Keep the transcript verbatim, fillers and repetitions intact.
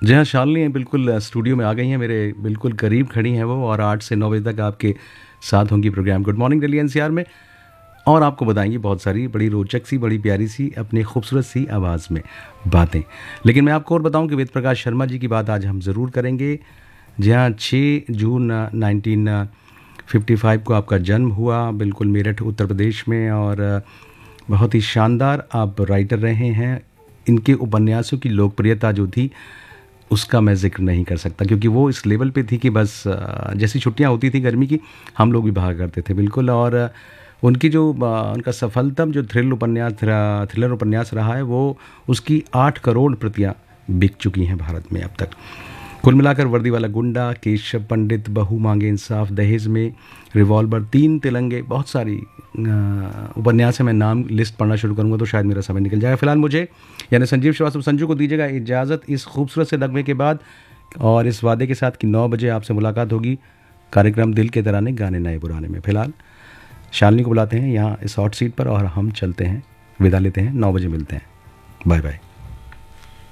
जी हाँ, शालिनी बिल्कुल स्टूडियो में आ गई हैं, मेरे बिल्कुल करीब खड़ी हैं वो, और आठ से नौ बजे तक आपके साथ होंगी programme good morning Delhi NCR में, और आपको बताएंगी बहुत सारी बड़ी रोचक सी, बड़ी प्यारी सी, अपनी खूबसूरत सी आवाज़ में बातें। लेकिन मैं आपको और बताऊं कि वेद प्रकाश शर्मा जी की बात आज हम ज़रूर करेंगे। जी हाँ, छः जून नाइनटीन फिफ्टी फाइव को आपका जन्म हुआ, बिल्कुल मेरठ उत्तर प्रदेश में, और बहुत ही शानदार आप राइटर रहे हैं। इनके उपन्यासों की लोकप्रियता जो थी उसका मैं ज़िक्र नहीं कर सकता, क्योंकि वो इस लेवल पे थी कि बस अ, जैसी छुट्टियां होती थी गर्मी की, हम लोग भी भागा करते थे बिल्कुल। और अ, उनकी जो अ, उनका सफलतम जो थ्रिल उपन्यास थ्रा- थ्रिलर उपन्यास रहा है, वो उसकी आठ करोड़ प्रतियां बिक चुकी हैं भारत में अब तक। कुल मिलाकर वर्दी वाला गुंडा, केशव पंडित, बहू मांगे इंसाफ, दहेज में, रिवॉल्वर, तीन तिलंगे, बहुत सारी अ, उपन्यास है। मैं नाम लिस्ट पढ़ना शुरू करूंगा तो शायद मेरा समय निकल जाएगा। फिलहाल मुझे यानी संजीव श्रीवास्तव संजू को दीजिएगा इजाज़त इस खूबसूरत से नगमे के बाद, और इस वादे के साथ कि नौ बजे आपसे मुलाकात होगी कार्यक्रम दिल के तराने गाने नए पुराने में। फिलहाल शालिनी को बुलाते हैं यहाँ इस हॉट सीट पर, और हम चलते हैं, विदा लेते हैं, नौ बजे मिलते हैं। Bye bye.